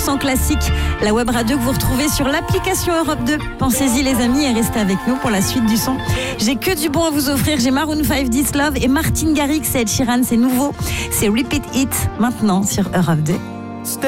100% classique, la web radio que vous retrouvez sur l'application Europe 2. Pensez-y les amis et restez avec nous pour la suite du son. J'ai que du bon à vous offrir. J'ai Maroon 5, This Love et Martin Garrix et Ed Sheeran. C'est nouveau. C'est Repeat It maintenant sur Europe 2.